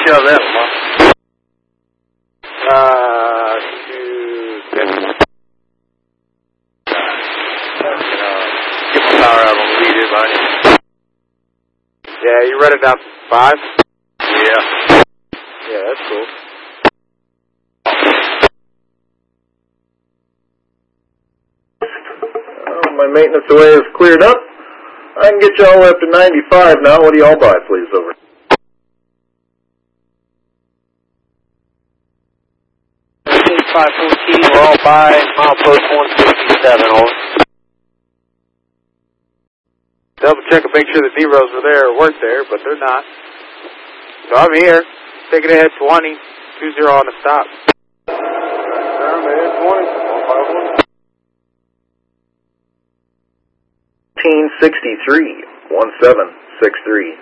shove that one? 250. Get my power out on the lead here, buddy. Yeah, you run it down 5? Yeah. Yeah, that's cool. My maintenance away is cleared up. I can get you all up to 95 now. What do you all buy, please? Over. We're all by milepost 167, over. Double check and make sure the zeros were there or weren't there, but they're not. So I'm here. Take it ahead 20. 20 on the stop. Down ahead 20. 1763, 1763.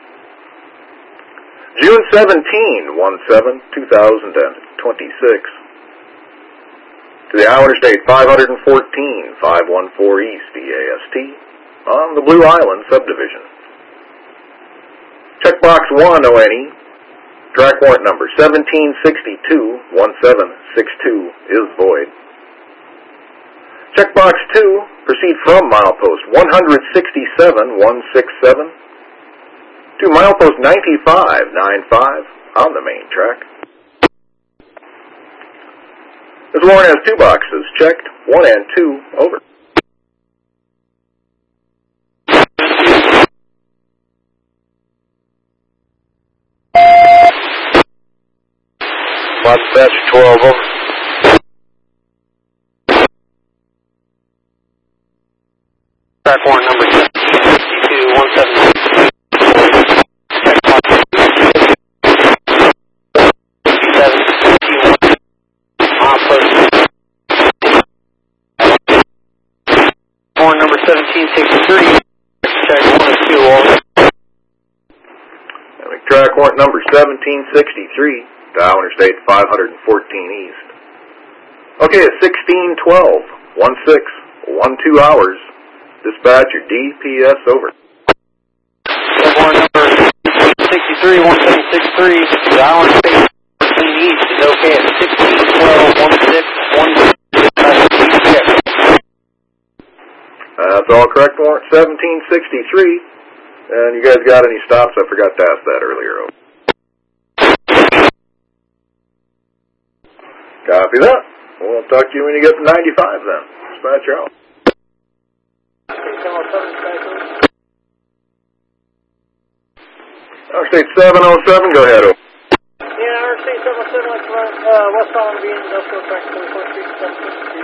June 17, 17, 2026. To the Hour Interstate 514, 514 East EAST on the Blue Island subdivision. Checkbox 1 ONE, track warrant number 1762, 1762 is void. Checkbox 2, proceed from milepost 167, 167 to milepost 95, 95 on the main track. This warrant has 2 boxes checked, 1 and 2, over. Dispatch 12, over. Track warrant number 62, 172. Warrant number 1763. Check 1 and 2, over. Track warrant number 1763. Dow Interstate 514 East. Okay, it's 1612, 16, 12 hours. Dispatch your DPS, over. Warrant number 63, 1763, Dow Interstate 14 East is okay at 16, 12, 16, 1. That's all correct, warrant 1763. And you guys got any stops? I forgot to ask that earlier. Copy that. We'll talk to you when you get to 95 then. Dispatch your out. Interstate 707, go ahead. Yeah, Interstate 707, let's run westbound on the industrial track 44th Street, 76th Street.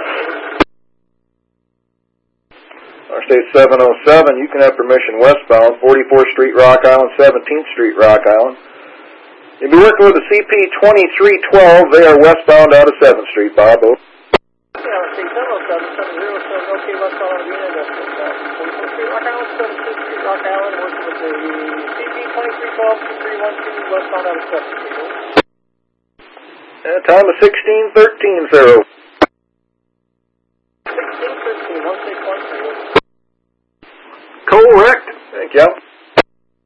Interstate 707, you can have permission westbound, 44th Street, Rock Island, 17th Street, Rock Island. You'll be working with the CP 2312. They are westbound out of 7th Street, Bob. Yeah, Interstate 707, 707, okay, westbound on the industrial track 44th Street, Rock Island, 17th Street, Rock Island, working with the CP 2312, 2312, westbound out of 7th Street. Time of 1613, sir. 1613, 1613. Correct. Thank you.